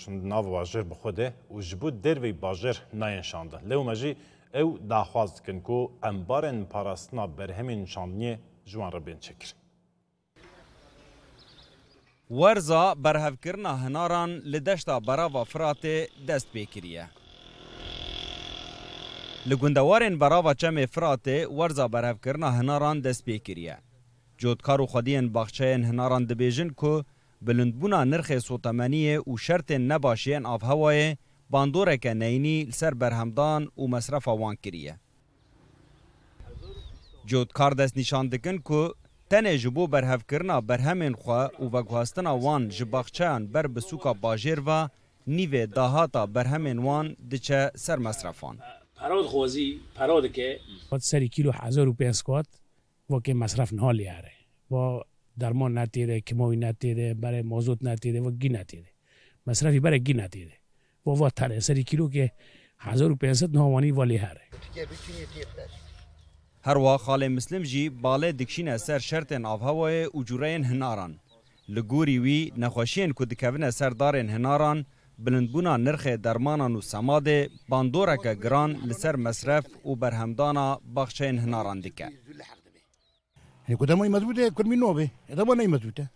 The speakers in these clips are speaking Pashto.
نفروشن ناو باجر بخوده و جبو دروی باجر ناینشانده لو مجی او داخواست کن کو انبارن پاراستنا برهمین شاندنی جوان را بین چکر. ورزا برهفکرنا هناران لدشتا براوا فرات دست بکریه. لگندوارن براوا چم فرات ورزا برهفکرنا هناران دست بکریه. جودکارو خودین باخچهن هناران دبیجن کو بلندبونا نرخ سوتمانیه و شرط نباشین آف هوای باندورک نینی لسر برهمدان و مصرف وان کریه. جودکار دست نشان دکن کو تنه جبو برهفکرنا برهمین خواه و وگواستنا وان جباخچهان بر بسوکا باجر و نیوه داهاتا برهمین وان دچه سر مصرفان. پراد خوزی پراد که سری کیلو 1000 روپیه اسکوات و که مصرف نهالی هره و درمان نتیده کیماوی نتیده برای مازوت نتیده و گی نتیده مصرفی برای گی نتیده و تنه سری کیلو که 1500 نهوانی والی هره. هر وا خاله مسلم جی باله دکشین سر شرطن آف هوای اجورین هناران لگوری وی نخوشین که دکوین سر دارن هناران بلندبونا نرخ درمانان و سماده باندورک گران لسر مصرف و برهمدانا باخچین هناران دکه. کدامای مضبوطه کدومی نوبه ادامه نمی مضبوطه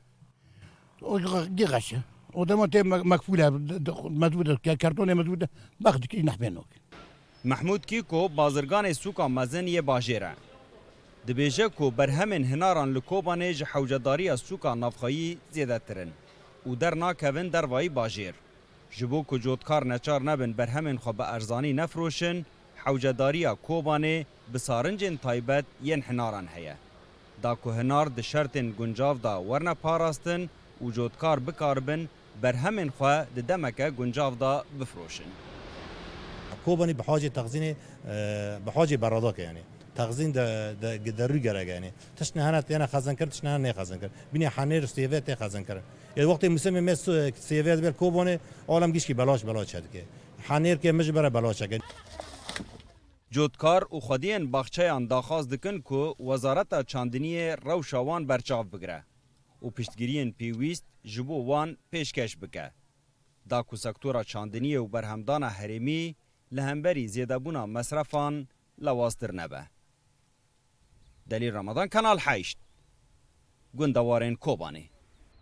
گیغشه ادامه ته مقفوله مضبوطه کارتون مضبوطه باخد کی نحبینوک. محمود کیکو بازرگان سوکا مزنی باجره دبیجه کو برهمن هناران لکوبانه ج حوجداری سوکا نافخایی زیاده ترن و در ناکوین در وای باجر جبو کو جودکار نچار نبن برهمن خو به ارزانی نفروشن حوجداری کوبانه بسارنجن تایبت ین هناران هيا دا کو هنار د شرطن گنجاو دا ورنه پاراستن و جودکار بکاربن برهمن خو د دمکه گنجاو دا بفروشن. كوباني بحاجه تخزين بحاجه برادك يعني تخزين ده قدروا جرا يعني تشنه هنا انا خزن كرت تشنه هنا خزن كرت بني حنير سيفات خزن كرت يعني وقت مسمى مس سيفات بالكوباني عالم گيش کی بلاش شد که حنير که مجبره بلاش شد. جودکار و خودین باخچهان داخواست دکن کو وزارت چاندنی روشاوان برچاو بگره و پشتگیرین پیویست جبو وان پیشکش بکه دا کو سکتورا چاندنی و برهمدان حرمی لهمبری زیادبونا مصرفان لواستر نبه. دلیل رمضان کانال 8 گندوارین کوبانی.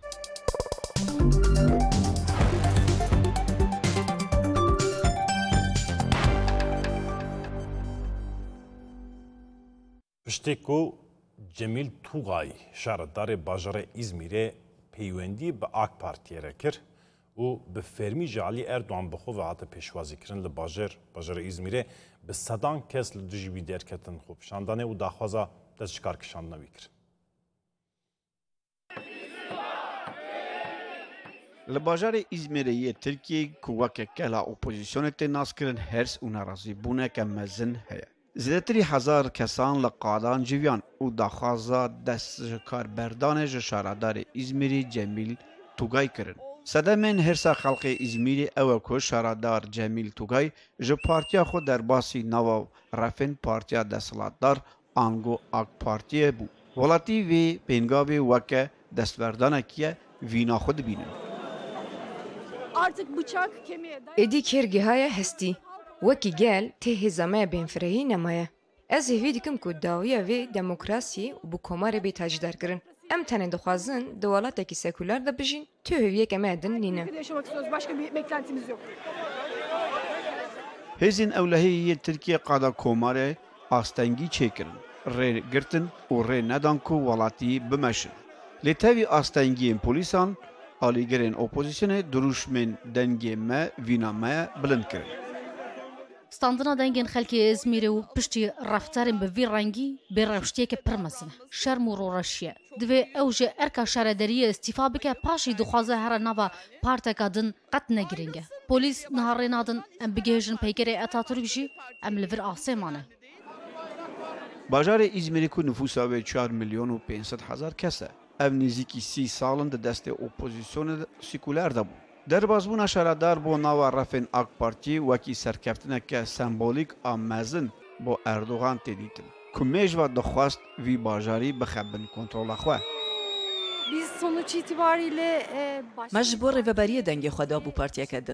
پشتیکو جمیل توغای شهردار باجر İzmir'e پیوندی به AK Parti'ye rekir و به فرمی جعلی اردوان بخو و عطا پیشوازی کرن لباجر İzmir'e به صدان کس لدجوی درکتن خوب شاندانه و داخوازا دست شکار کشان نوی کرن. لباجر İzmir'e Türkiye kuvvek kela opozisyonu te nas kirin hers u narazî bûne ke mezin heye. Zêdetirî hezar kesan li qadan civiyan û daxwaza dest ji karberdanê ji şaredarê İzmirî Cemîl Tugay kirin. Sedemên hersa xelkê İzmirî ew e ku şaredar Cemîl Tugay ji partiya xwe derbasî nava Refên Partiya Desthilatdar ango AK Partiyê bû. Welatî vê pêngavê weke destverdanekî ye vîna xwe dibînin. Artık bıçak kemiğe ادی کرگیهای هستی وکی گل ته هزامه بینفرهی نمایه از هیوی دیکم که داویه وی دموکراسی و بو کمار بی تاجدار کرن ام تنه دخوازن دوالاته کی سکولار da بجین تو هیویه کمه ادن نینه. yaşamak istiyoruz. Başka bir beklentimiz yok. Hêzên ewlehiyê Tirkiye qada komarê astengî çêkirin, rê girtin û rê nedan ku welatî bimeşin. Lê tevî astengiyên polîsan alîgerên opozisyonê duruşmên dengê me vîna me bilind kirin. Standina dengên xelkê İzmîrê û piştî reftarên bi vî rengî bê rewştiyeke pir mezin e. Şerm û roreşiye. Divê ew ji erka şaredariyê îstîfa bike paşî dixwaze here nava parteka din qet ne giring e. Polîs niha nadin em bigihêjin peykerê Atatürk jî em li vir asê mane. Bajarê İzmîrê ku nüfusa wê 4 milyon û 500 hezar kes e. Ev nêzîkî 30 salin di destê opozisyonê sekûler de bû. Derbasbûna şaredar bo nava Refên AK Partiyê wekî serkeftineke sembolîk a mezin bo Erdogan tê dîtin. Ku mêjva dixwast vî bajarî bixebin kontrola xwe. Biz sonuç itibariyle ما ji bo rêveberiya dengê xwe da bû partiyeke din.